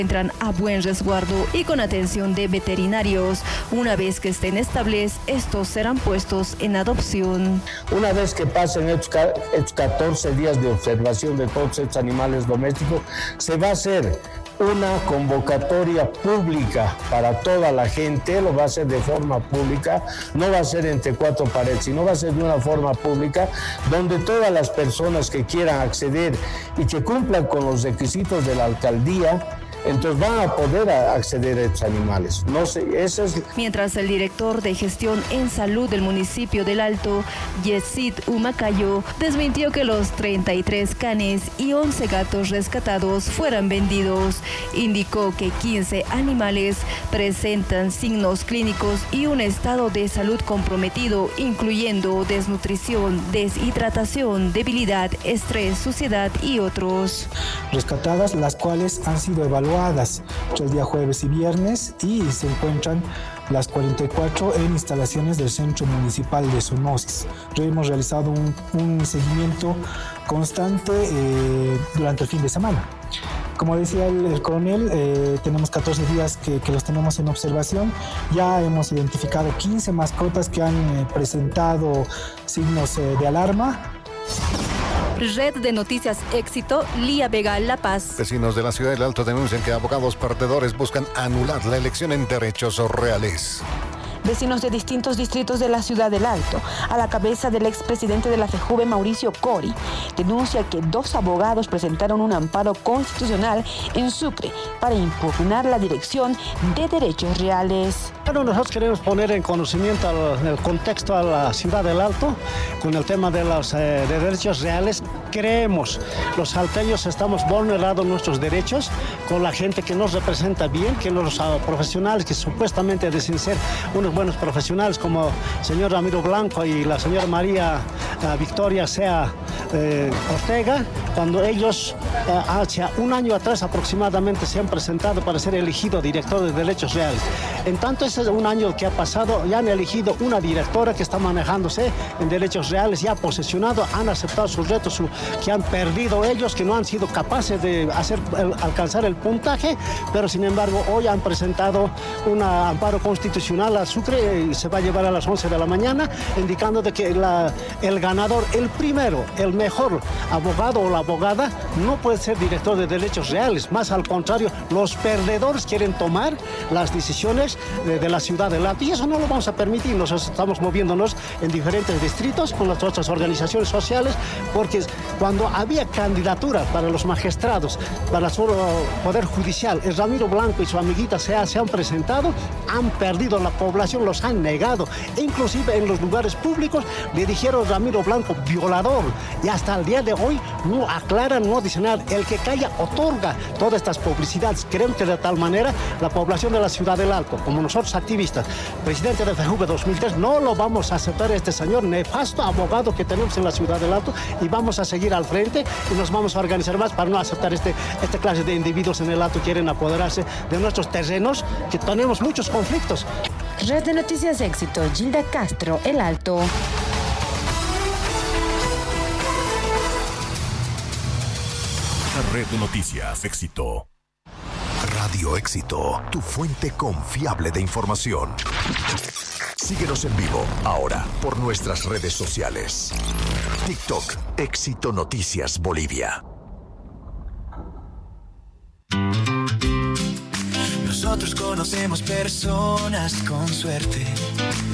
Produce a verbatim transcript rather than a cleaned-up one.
entran a buen resguardo y con atención de veterinarios. Una vez que estén estables, estos serán puestos en adopción. Una vez que pasen estos catorce días de observación de todos estos animales domésticos, se va a hacer una convocatoria pública para toda la gente, lo va a hacer de forma pública, no va a ser entre cuatro paredes, sino va a ser de una forma pública, donde todas las personas que quieran acceder y que cumplan con los requisitos de la alcaldía, entonces van a poder acceder a estos animales. No sé, eso es... Mientras el director de gestión en salud del municipio del Alto, Yesid Humacayo, desmintió que los treinta y tres canes y once gatos rescatados fueran vendidos. Indicó que quince animales presentan signos clínicos y un estado de salud comprometido, incluyendo desnutrición, deshidratación, debilidad, estrés, suciedad y otros. Rescatadas, las cuales han sido evaluadas entre el día jueves y viernes, y se encuentran las cuarenta y cuatro en instalaciones del Centro Municipal de Zoonosis. Hemos realizado un, un seguimiento constante eh, durante el fin de semana. Como decía el, el coronel, eh, tenemos catorce días que, que los tenemos en observación. Ya hemos identificado quince mascotas que han eh, presentado signos eh, de alarma. Red de Noticias Éxito, Lía Vega, La Paz. Vecinos de la ciudad del Alto denuncian que abogados perdedores buscan anular la elección en derechos reales. Vecinos de distintos distritos de la ciudad del Alto, a la cabeza del expresidente de la FEJUVE, Mauricio Cori, denuncia que dos abogados presentaron un amparo constitucional en Sucre para impugnar la dirección de derechos reales. Bueno, nosotros queremos poner en conocimiento al, el contexto a la ciudad del Alto con el tema de los eh, de derechos reales. Creemos, los salteños estamos vulnerando nuestros derechos con la gente que nos representa bien, que los uh, profesionales que supuestamente dicen ser unos buenos profesionales como el señor Ramiro Blanco y la señora María uh, Victoria Sea eh, Ortega, cuando ellos uh, hace un año atrás aproximadamente se han presentado para ser elegido director de derechos reales. En tanto, ese es un año que ha pasado, ya han elegido una directora que está manejándose en derechos reales, ya posesionado, han aceptado sus retos su, que han perdido ellos, que no han sido capaces de hacer, el, alcanzar el puntaje, pero sin embargo hoy han presentado un amparo constitucional a Sucre y se va a llevar a las once de la mañana, indicando de que la, el ganador, el primero, el mejor abogado o la abogada no puede ser director de derechos reales, más al contrario, los perdedores quieren tomar las decisiones de, de la ciudad del Alto y eso no lo vamos a permitir. Nosotros estamos moviéndonos en diferentes distritos con las otras organizaciones sociales, porque cuando había candidatura para los magistrados, para el Poder Judicial, el Ramiro Blanco y su amiguita Sea se han presentado, han perdido la población, los han negado, e inclusive en los lugares públicos le dijeron Ramiro Blanco violador, y hasta el día de hoy no aclaran, no dicen nada. El que calla otorga todas estas publicidades. Creen que de tal manera la población de la ciudad del Alto, como nosotros activistas, presidente de FEJUVE dos mil tres, no lo vamos a aceptar este señor nefasto abogado que tenemos en la ciudad del Alto, y vamos a seguir al frente y nos vamos a organizar más para no aceptar este, esta clase de individuos en el Alto que quieren apoderarse de nuestros terrenos, que tenemos muchos conflictos. Red de Noticias Éxito, Gilda Castro, El Alto. Red de Noticias Éxito. Radio Éxito, tu fuente confiable de información. Síguenos en vivo ahora por nuestras redes sociales. TikTok, Éxito Noticias Bolivia. Nosotros conocemos personas con suerte